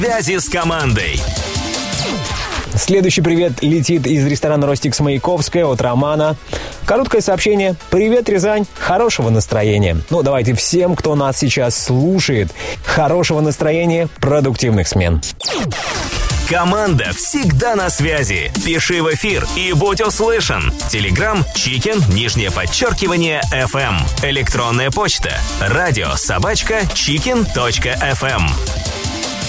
Связи с командой. Следующий привет летит из ресторана «Ростикс» Маяковская от Романа. Короткое сообщение. Привет, Рязань. Хорошего настроения. Ну, давайте всем, кто нас сейчас слушает, хорошего настроения, продуктивных смен. Команда всегда на связи. Пиши в эфир и будь услышан. Телеграм Chicken, _FM. Электронная почта радио@chicken.fm.